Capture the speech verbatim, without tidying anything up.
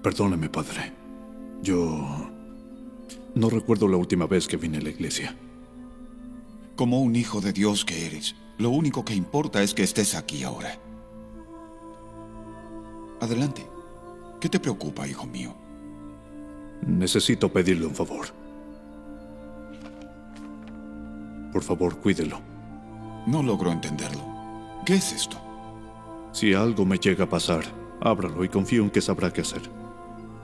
Perdóneme, padre. Yo... no recuerdo la última vez que vine a la iglesia. Como un hijo de Dios que eres, lo único que importa es que estés aquí ahora. Adelante. ¿Qué te preocupa, hijo mío? Necesito pedirle un favor. Por favor, cuídelo. No logro entenderlo. ¿Qué es esto? Si algo me llega a pasar, ábralo y confío en que sabrá qué hacer.